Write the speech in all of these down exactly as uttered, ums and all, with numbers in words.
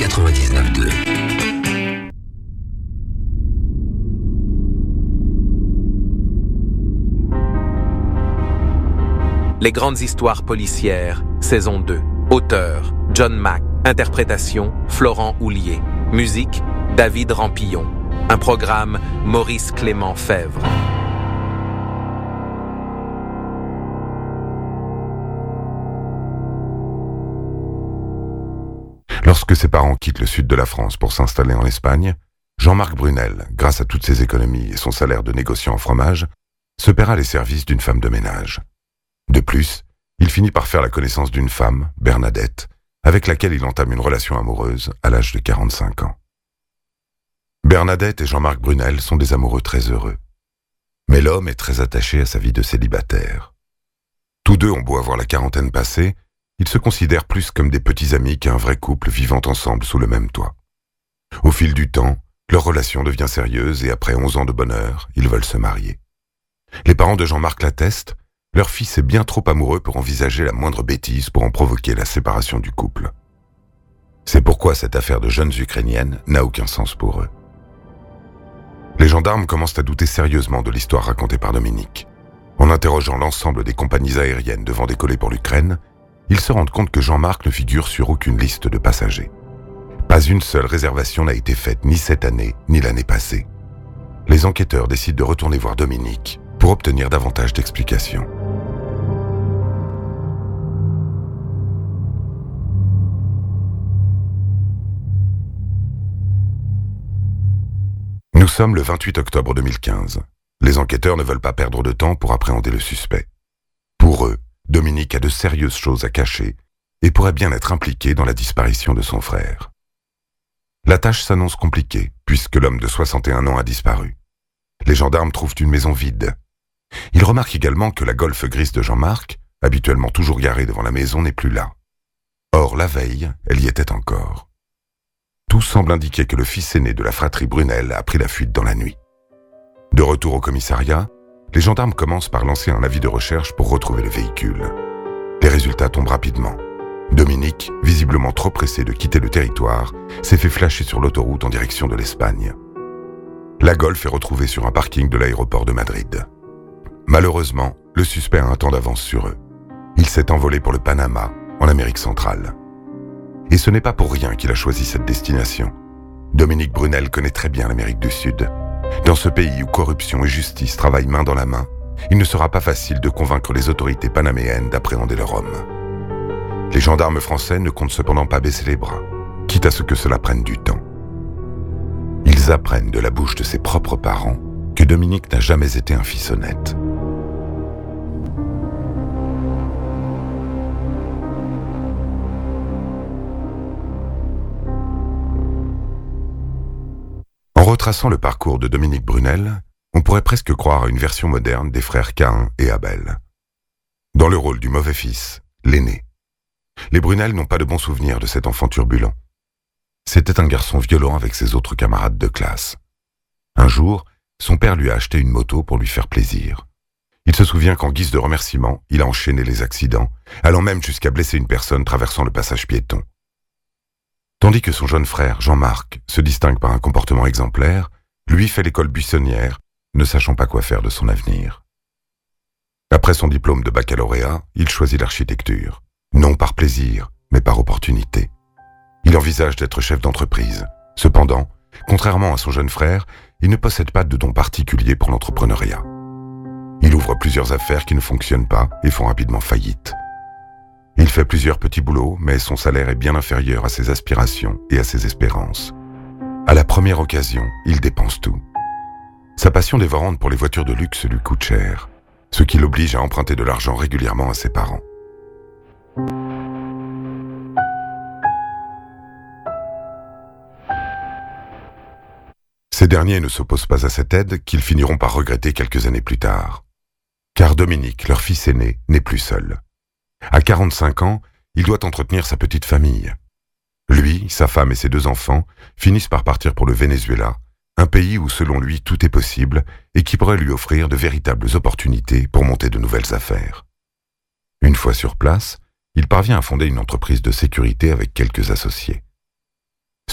quatre-vingt-dix-neuf deux. Les grandes histoires policières, saison deux. Auteur, John Mack. Interprétation, Florent Houlier. Musique, David Rampillon. Un programme, Maurice Clément Fèvre. Lorsque ses parents quittent le sud de la France pour s'installer en Espagne, Jean-Marc Brunel, grâce à toutes ses économies et son salaire de négociant en fromage, se paiera les services d'une femme de ménage. De plus, il finit par faire la connaissance d'une femme, Bernadette, avec laquelle il entame une relation amoureuse à l'âge de quarante-cinq ans. Bernadette et Jean-Marc Brunel sont des amoureux très heureux. Mais l'homme est très attaché à sa vie de célibataire. Tous deux ont beau avoir la quarantaine passée, ils se considèrent plus comme des petits amis qu'un vrai couple vivant ensemble sous le même toit. Au fil du temps, leur relation devient sérieuse et après onze ans de bonheur, ils veulent se marier. Les parents de Jean-Marc l'attestent, leur fils est bien trop amoureux pour envisager la moindre bêtise pour en provoquer la séparation du couple. C'est pourquoi cette affaire de jeunes Ukrainiennes n'a aucun sens pour eux. Les gendarmes commencent à douter sérieusement de l'histoire racontée par Dominique. En interrogeant l'ensemble des compagnies aériennes devant décoller pour l'Ukraine, ils se rendent compte que Jean-Marc ne figure sur aucune liste de passagers. Pas une seule réservation n'a été faite ni cette année, ni l'année passée. Les enquêteurs décident de retourner voir Dominique pour obtenir davantage d'explications. Nous sommes le vingt-huit octobre deux mille quinze. Les enquêteurs ne veulent pas perdre de temps pour appréhender le suspect. Pour eux, Dominique a de sérieuses choses à cacher et pourrait bien être impliqué dans la disparition de son frère. La tâche s'annonce compliquée puisque l'homme de soixante et un ans a disparu. Les gendarmes trouvent une maison vide. Ils remarquent également que la Golf grise de Jean-Marc, habituellement toujours garée devant la maison, n'est plus là. Or, la veille, elle y était encore. Tout semble indiquer que le fils aîné de la fratrie Brunel a pris la fuite dans la nuit. De retour au commissariat, les gendarmes commencent par lancer un avis de recherche pour retrouver le véhicule. Les résultats tombent rapidement. Dominique, visiblement trop pressé de quitter le territoire, s'est fait flasher sur l'autoroute en direction de l'Espagne. La Golf est retrouvée sur un parking de l'aéroport de Madrid. Malheureusement, le suspect a un temps d'avance sur eux. Il s'est envolé pour le Panama, en Amérique centrale. Et ce n'est pas pour rien qu'il a choisi cette destination. Dominique Brunel connaît très bien l'Amérique du Sud. Dans ce pays où corruption et justice travaillent main dans la main, il ne sera pas facile de convaincre les autorités panaméennes d'appréhender leur homme. Les gendarmes français ne comptent cependant pas baisser les bras, quitte à ce que cela prenne du temps. Ils apprennent de la bouche de ses propres parents que Dominique n'a jamais été un fils honnête. En retraçant le parcours de Dominique Brunel, on pourrait presque croire à une version moderne des frères Caïn et Abel. Dans le rôle du mauvais fils, l'aîné. Les Brunel n'ont pas de bons souvenirs de cet enfant turbulent. C'était un garçon violent avec ses autres camarades de classe. Un jour, son père lui a acheté une moto pour lui faire plaisir. Il se souvient qu'en guise de remerciement, il a enchaîné les accidents, allant même jusqu'à blesser une personne traversant le passage piéton. Tandis que son jeune frère, Jean-Marc, se distingue par un comportement exemplaire, lui fait l'école buissonnière, ne sachant pas quoi faire de son avenir. Après son diplôme de baccalauréat, il choisit l'architecture, non par plaisir, mais par opportunité. Il envisage d'être chef d'entreprise. Cependant, contrairement à son jeune frère, il ne possède pas de don particulier pour l'entrepreneuriat. Il ouvre plusieurs affaires qui ne fonctionnent pas et font rapidement faillite. Il fait plusieurs petits boulots, mais son salaire est bien inférieur à ses aspirations et à ses espérances. À la première occasion, il dépense tout. Sa passion dévorante pour les voitures de luxe lui coûte cher, ce qui l'oblige à emprunter de l'argent régulièrement à ses parents. Ces derniers ne s'opposent pas à cette aide qu'ils finiront par regretter quelques années plus tard. Car Dominique, leur fils aîné, n'est plus seul. À quarante-cinq ans, il doit entretenir sa petite famille. Lui, sa femme et ses deux enfants finissent par partir pour le Venezuela, un pays où selon lui tout est possible et qui pourrait lui offrir de véritables opportunités pour monter de nouvelles affaires. Une fois sur place, il parvient à fonder une entreprise de sécurité avec quelques associés.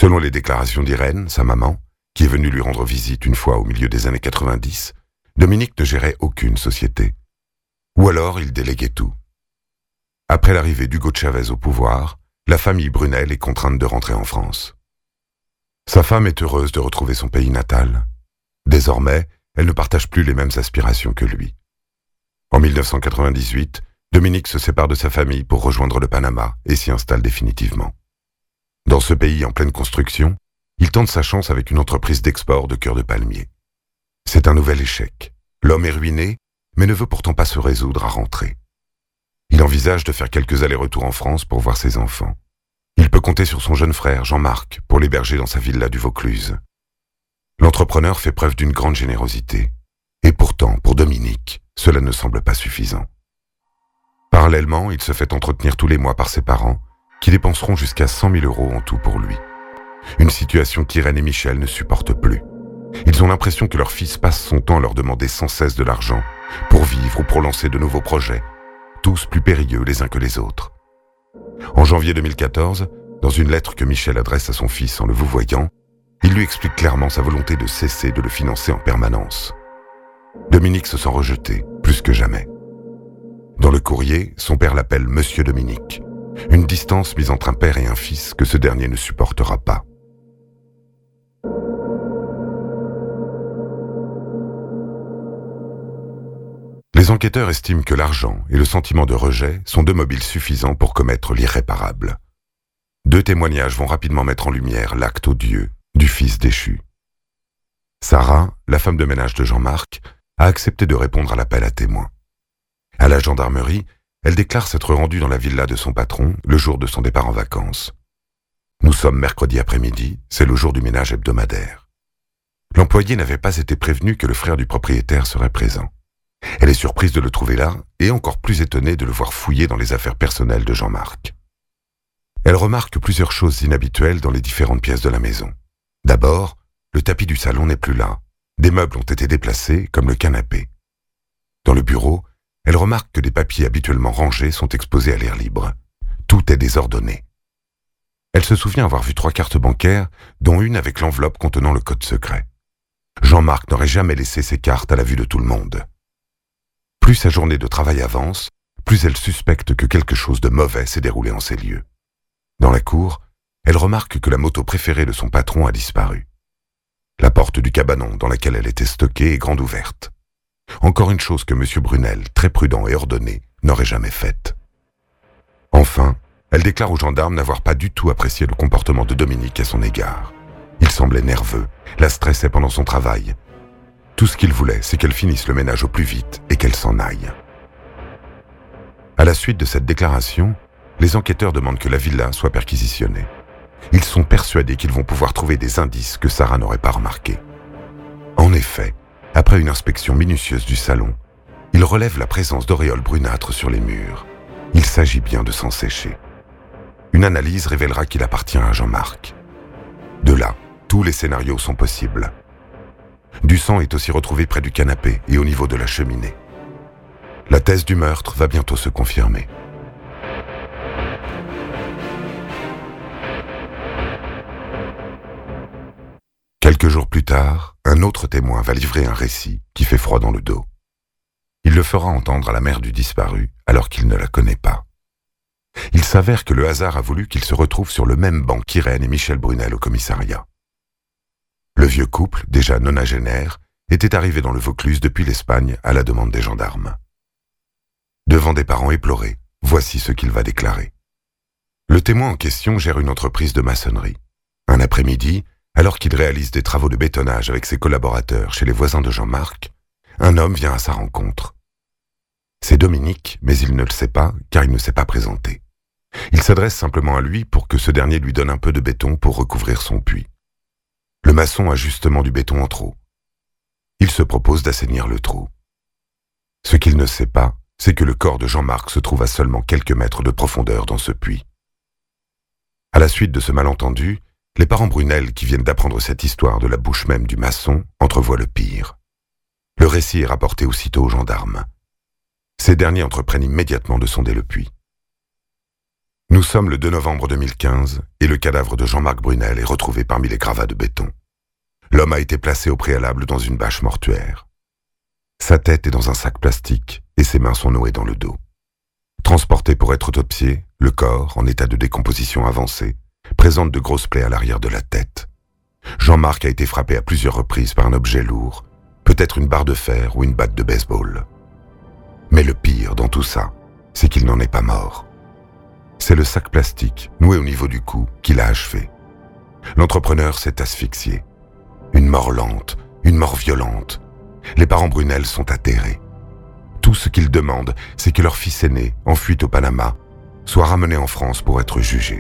Selon les déclarations d'Irène, sa maman, qui est venue lui rendre visite une fois au milieu des années quatre-vingt-dix, Dominique ne gérait aucune société. Ou alors il déléguait tout. Après l'arrivée d'Hugo Chavez au pouvoir, la famille Brunel est contrainte de rentrer en France. Sa femme est heureuse de retrouver son pays natal. Désormais, elle ne partage plus les mêmes aspirations que lui. En mille neuf cent quatre-vingt-dix-huit, Dominique se sépare de sa famille pour rejoindre le Panama et s'y installe définitivement. Dans ce pays en pleine construction, il tente sa chance avec une entreprise d'export de cœur de palmier. C'est un nouvel échec. L'homme est ruiné, mais ne veut pourtant pas se résoudre à rentrer. Il envisage de faire quelques allers-retours en France pour voir ses enfants. Il peut compter sur son jeune frère, Jean-Marc, pour l'héberger dans sa villa du Vaucluse. L'entrepreneur fait preuve d'une grande générosité. Et pourtant, pour Dominique, cela ne semble pas suffisant. Parallèlement, il se fait entretenir tous les mois par ses parents, qui dépenseront jusqu'à cent mille euros en tout pour lui. Une situation qu'Irène et Michel ne supportent plus. Ils ont l'impression que leur fils passe son temps à leur demander sans cesse de l'argent pour vivre ou pour lancer de nouveaux projets, tous plus périlleux les uns que les autres. En janvier deux mille quatorze, dans une lettre que Michel adresse à son fils en le vouvoyant, il lui explique clairement sa volonté de cesser de le financer en permanence. Dominique se sent rejeté, plus que jamais. Dans le courrier, son père l'appelle Monsieur Dominique, une distance mise entre un père et un fils que ce dernier ne supportera pas. Les enquêteurs estiment que l'argent et le sentiment de rejet sont deux mobiles suffisants pour commettre l'irréparable. Deux témoignages vont rapidement mettre en lumière l'acte odieux du fils déchu. Sarah, la femme de ménage de Jean-Marc, a accepté de répondre à l'appel à témoins. À la gendarmerie, elle déclare s'être rendue dans la villa de son patron le jour de son départ en vacances. Nous sommes mercredi après-midi, c'est le jour du ménage hebdomadaire. L'employé n'avait pas été prévenu que le frère du propriétaire serait présent. Elle est surprise de le trouver là et encore plus étonnée de le voir fouiller dans les affaires personnelles de Jean-Marc. Elle remarque plusieurs choses inhabituelles dans les différentes pièces de la maison. D'abord, le tapis du salon n'est plus là. Des meubles ont été déplacés, comme le canapé. Dans le bureau, elle remarque que des papiers habituellement rangés sont exposés à l'air libre. Tout est désordonné. Elle se souvient avoir vu trois cartes bancaires, dont une avec l'enveloppe contenant le code secret. Jean-Marc n'aurait jamais laissé ces cartes à la vue de tout le monde. Plus sa journée de travail avance, plus elle suspecte que quelque chose de mauvais s'est déroulé en ces lieux. Dans la cour, elle remarque que la moto préférée de son patron a disparu. La porte du cabanon dans laquelle elle était stockée est grande ouverte. Encore une chose que M. Brunel, très prudent et ordonné, n'aurait jamais faite. Enfin, elle déclare aux gendarmes n'avoir pas du tout apprécié le comportement de Dominique à son égard. Il semblait nerveux, la stressait pendant son travail. Tout ce qu'il voulait, c'est qu'elle finisse le ménage au plus vite et qu'elle s'en aille. À la suite de cette déclaration, les enquêteurs demandent que la villa soit perquisitionnée. Ils sont persuadés qu'ils vont pouvoir trouver des indices que Sarah n'aurait pas remarqués. En effet, après une inspection minutieuse du salon, ils relèvent la présence d'auréoles brunâtres sur les murs. Il s'agit bien de sang séché. Une analyse révélera qu'il appartient à Jean-Marc. De là, tous les scénarios sont possibles. Du sang est aussi retrouvé près du canapé et au niveau de la cheminée. La thèse du meurtre va bientôt se confirmer. Quelques jours plus tard, un autre témoin va livrer un récit qui fait froid dans le dos. Il le fera entendre à la mère du disparu alors qu'il ne la connaît pas. Il s'avère que le hasard a voulu qu'il se retrouve sur le même banc qu'Irène et Michel Brunel au commissariat. Le vieux couple, déjà nonagénaire, était arrivé dans le Vaucluse depuis l'Espagne à la demande des gendarmes. Devant des parents éplorés, voici ce qu'il va déclarer. Le témoin en question gère une entreprise de maçonnerie. Un après-midi, alors qu'il réalise des travaux de bétonnage avec ses collaborateurs chez les voisins de Jean-Marc, un homme vient à sa rencontre. C'est Dominique, mais il ne le sait pas car il ne s'est pas présenté. Il s'adresse simplement à lui pour que ce dernier lui donne un peu de béton pour recouvrir son puits. Le maçon a justement du béton en trop. Il se propose d'assainir le trou. Ce qu'il ne sait pas, c'est que le corps de Jean-Marc se trouve à seulement quelques mètres de profondeur dans ce puits. À la suite de ce malentendu, les parents Brunel, qui viennent d'apprendre cette histoire de la bouche même du maçon, entrevoient le pire. Le récit est rapporté aussitôt aux gendarmes. Ces derniers entreprennent immédiatement de sonder le puits. Nous sommes le deux novembre deux mille quinze et le cadavre de Jean-Marc Brunel est retrouvé parmi les gravats de béton. L'homme a été placé au préalable dans une bâche mortuaire. Sa tête est dans un sac plastique et ses mains sont nouées dans le dos. Transporté pour être autopsié, le corps, en état de décomposition avancée, présente de grosses plaies à l'arrière de la tête. Jean-Marc a été frappé à plusieurs reprises par un objet lourd, peut-être une barre de fer ou une batte de baseball. Mais le pire dans tout ça, c'est qu'il n'en est pas mort. C'est le sac plastique, noué au niveau du cou, qui l'a achevé. L'entrepreneur s'est asphyxié. Une mort lente, une mort violente. Les parents Brunel sont atterrés. Tout ce qu'ils demandent, c'est que leur fils aîné, en fuite au Panama, soit ramené en France pour être jugé.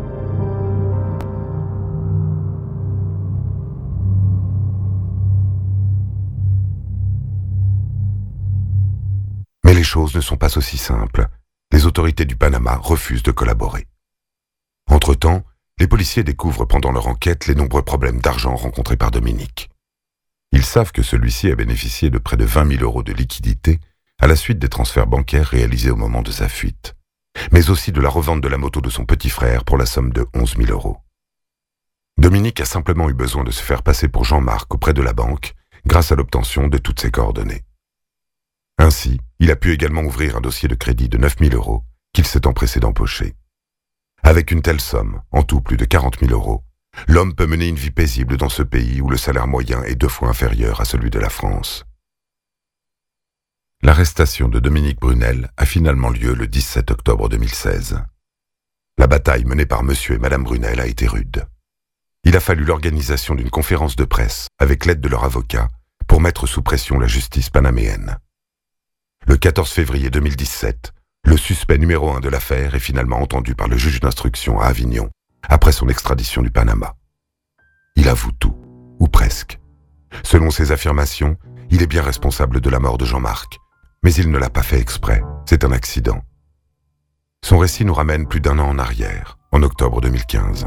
Mais les choses ne sont pas aussi simples. Les autorités du Panama refusent de collaborer. Entre-temps, les policiers découvrent pendant leur enquête les nombreux problèmes d'argent rencontrés par Dominique. Ils savent que celui-ci a bénéficié de près de vingt mille euros de liquidités à la suite des transferts bancaires réalisés au moment de sa fuite, mais aussi de la revente de la moto de son petit frère pour la somme de onze mille euros. Dominique a simplement eu besoin de se faire passer pour Jean-Marc auprès de la banque grâce à l'obtention de toutes ses coordonnées. Ainsi, il a pu également ouvrir un dossier de crédit de neuf mille euros qu'il s'est empressé d'empocher. Avec une telle somme, en tout plus de quarante mille euros, l'homme peut mener une vie paisible dans ce pays où le salaire moyen est deux fois inférieur à celui de la France. L'arrestation de Dominique Brunel a finalement lieu le dix-sept octobre deux mille seize. La bataille menée par monsieur et madame Brunel a été rude. Il a fallu l'organisation d'une conférence de presse avec l'aide de leur avocat pour mettre sous pression la justice panaméenne. Le quatorze février deux mille dix-sept, le suspect numéro un de l'affaire est finalement entendu par le juge d'instruction à Avignon, après son extradition du Panama. Il avoue tout, ou presque. Selon ses affirmations, il est bien responsable de la mort de Jean-Marc, mais il ne l'a pas fait exprès, c'est un accident. Son récit nous ramène plus d'un an en arrière, en octobre deux mille quinze.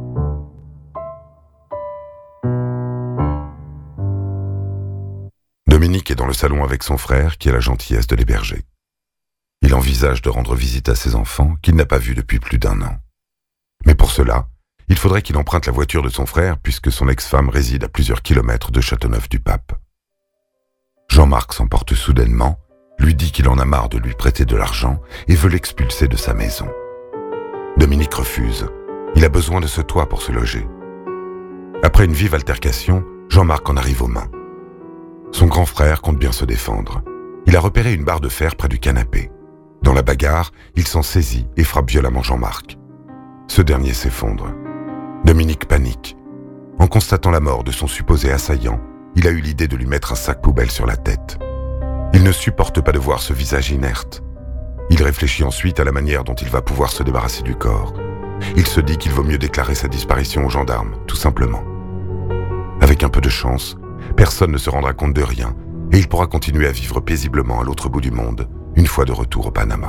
Dominique est dans le salon avec son frère qui a la gentillesse de l'héberger. Il envisage de rendre visite à ses enfants qu'il n'a pas vus depuis plus d'un an. Mais pour cela, il faudrait qu'il emprunte la voiture de son frère puisque son ex-femme réside à plusieurs kilomètres de Châteauneuf-du-Pape. Jean-Marc s'emporte soudainement, lui dit qu'il en a marre de lui prêter de l'argent et veut l'expulser de sa maison. Dominique refuse. Il a besoin de ce toit pour se loger. Après une vive altercation, Jean-Marc en arrive aux mains. Son grand frère compte bien se défendre. Il a repéré une barre de fer près du canapé. Dans la bagarre, il s'en saisit et frappe violemment Jean-Marc. Ce dernier s'effondre. Dominique panique. En constatant la mort de son supposé assaillant, il a eu l'idée de lui mettre un sac poubelle sur la tête. Il ne supporte pas de voir ce visage inerte. Il réfléchit ensuite à la manière dont il va pouvoir se débarrasser du corps. Il se dit qu'il vaut mieux déclarer sa disparition aux gendarmes, tout simplement. Avec un peu de chance, personne ne se rendra compte de rien et il pourra continuer à vivre paisiblement à l'autre bout du monde, une fois de retour au Panama.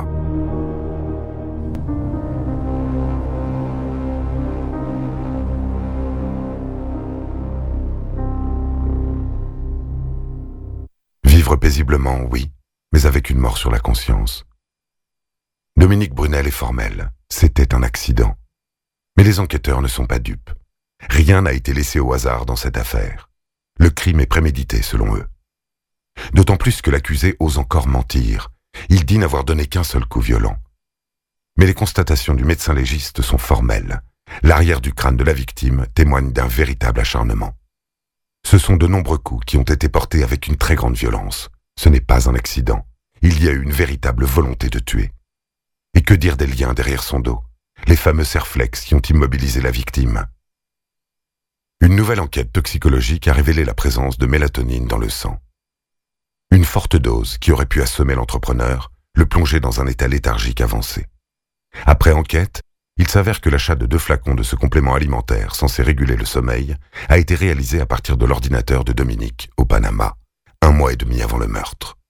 Vivre paisiblement, oui, mais avec une mort sur la conscience. Dominique Brunel est formel, c'était un accident. Mais les enquêteurs ne sont pas dupes. Rien n'a été laissé au hasard dans cette affaire. Le crime est prémédité selon eux. D'autant plus que l'accusé ose encore mentir. Il dit n'avoir donné qu'un seul coup violent. Mais les constatations du médecin légiste sont formelles. L'arrière du crâne de la victime témoigne d'un véritable acharnement. Ce sont de nombreux coups qui ont été portés avec une très grande violence. Ce n'est pas un accident. Il y a eu une véritable volonté de tuer. Et que dire des liens derrière son dos? Les fameux serflex qui ont immobilisé la victime. Une nouvelle enquête toxicologique a révélé la présence de mélatonine dans le sang. Une forte dose qui aurait pu assommer l'entrepreneur, le plonger dans un état léthargique avancé. Après enquête, il s'avère que l'achat de deux flacons de ce complément alimentaire censé réguler le sommeil a été réalisé à partir de l'ordinateur de Dominique, au Panama, un mois et demi avant le meurtre.